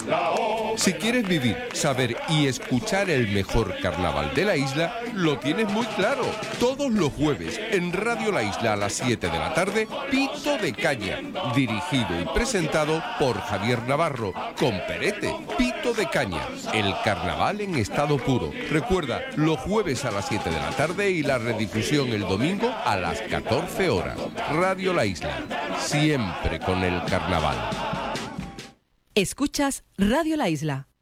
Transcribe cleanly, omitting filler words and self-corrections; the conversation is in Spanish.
Si quieres vivir, saber y escuchar el mejor carnaval de la isla, lo tienes muy claro. Todos los jueves en Radio La Isla a las 7 de la tarde, Pito de Caña, dirigido y presentado por Javier Navarro, con Perete. Pito de Caña, el carnaval en estado puro. Recuerda, los jueves a las 7 de la tarde y la redifusión el domingo a las 14 horas. Radio La Isla, siempre con el carnaval. Escuchas Radio La Isla.